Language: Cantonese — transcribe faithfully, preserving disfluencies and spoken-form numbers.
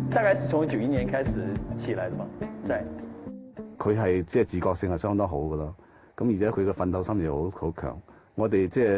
大概是從九一年開始起來的吧，在。 佢係即係自覺性係相當好㗎咯，咁而且佢嘅奮鬥心又好好強。我哋即係